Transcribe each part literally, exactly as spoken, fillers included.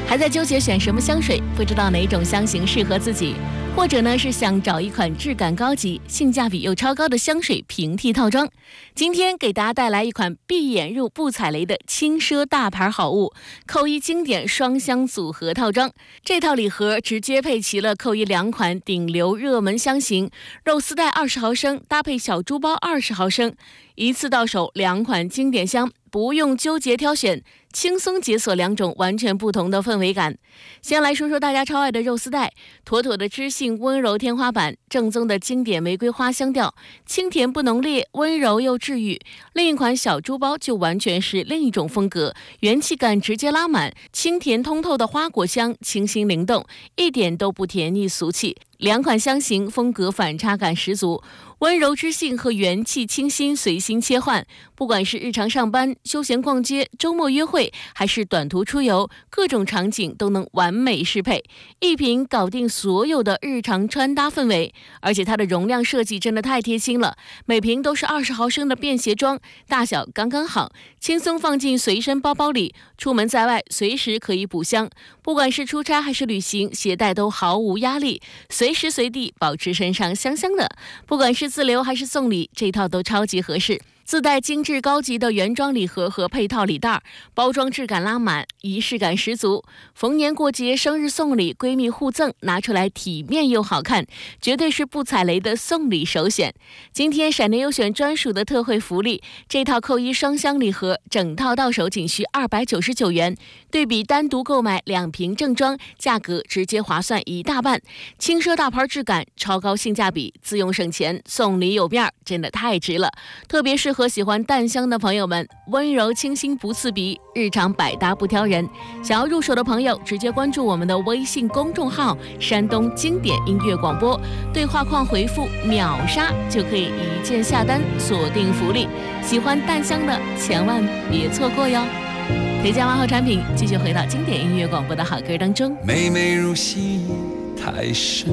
还在纠结选什么香水，不知道哪种香型适合自己，或者呢是想找一款质感高级、性价比又超高的香水平替套装。今天给大家带来一款闭眼入不踩雷的轻奢大牌好物——扣一经典双香组合套装。这套礼盒直接配齐了扣一两款顶流热门香型，肉丝带二十毫升搭配小珠包二十毫升，一次到手两款经典香，不用纠结挑选，轻松解锁两种完全不同的氛围感。先来说说大家超爱的肉丝带，妥妥的知性温柔天花板，正宗的经典玫瑰花香调，清甜不浓烈，温柔又治愈。另一款小珠包就完全是另一种风格，元气感直接拉满，清甜通透的花果香，清新灵动，一点都不甜腻俗气。两款香型风格反差感十足，温柔知性和元气清新随心切换，不管是日常上班、休闲逛街、周末约会，还是短途出游，各种场景都能完美适配，一瓶搞定所有的日常穿搭氛围。而且它的容量设计真的太贴心了，每瓶都是二十毫升的便携装，大小刚刚好，轻松放进随身包包里，出门在外随时可以补香。不管是出差还是旅行，携带都毫无压力，随时随地保持身上香香的。不管是自留还是送礼，这套都超级合适。自带精致高级的原装礼盒和配套礼袋，包装质感拉满，仪式感十足。逢年过节、生日送礼、闺蜜互赠，拿出来体面又好看，绝对是不踩雷的送礼首选。今天闪电优选专属的特惠福利，这套扣一双香礼盒，整套到手仅需二百九十九元，对比单独购买两瓶正装，价格直接划算一大半。轻奢大牌质感，超高性价比，自用省钱，送礼有面，真的太值了。特别适合和喜欢淡香的朋友们，温柔清新不刺鼻，日常百搭不挑人。想要入手的朋友，直接关注我们的微信公众号山东经典音乐广播，对话框回复秒杀就可以一键下单，锁定福利。喜欢淡香的千万别错过哟。推荐完好产品，继续回到经典音乐广播的好歌当中。 妹妹入戏太深，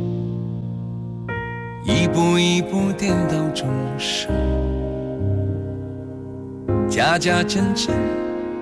一步一步颠倒众生，假假真真